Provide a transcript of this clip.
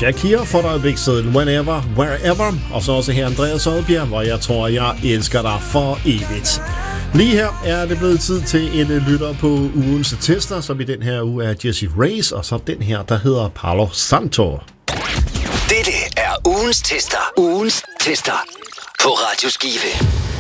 Shakira for et øjeblik siden, Whenever, Wherever, og så også her Andreas Oddbjerg, hvor jeg tror, jeg elsker dig for evigt. Lige her er det blevet tid til en lytter på ugens tester, som i den her uge er Jessie Reyez, og så den her, der hedder Palo Santo. Dette er ugens tester. Ugens tester på Radio Skive.